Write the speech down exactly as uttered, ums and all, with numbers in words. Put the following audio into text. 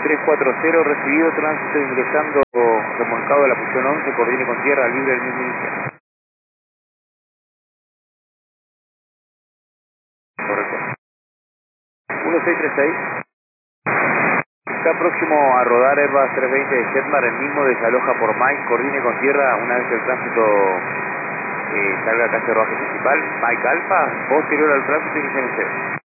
tres cuatro cero, recibido tránsito ingresando remolcado a la posición once, coordine con tierra libre el mismo inicial. Correcto. uno seis tres seis. Está próximo a rodar Airbus trescientos veinte de Jetmar, el mismo desaloja por Mike, coordine con tierra una vez que el tránsito eh, salga casi de rodaje principal. Mike Alfa, posterior al tránsito, inicia en cero.